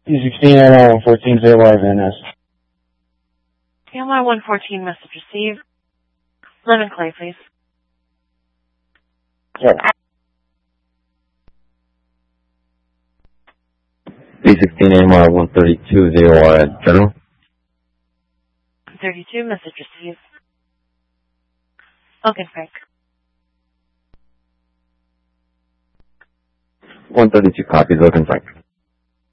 P16 AMR 114 ZOR VNS. AMR 114, message received. Lemon Clay, please. Sorry. P16 AMR 132 ZOR at General. 32, message received. Logan Frank. 132 copies, Logan Frank.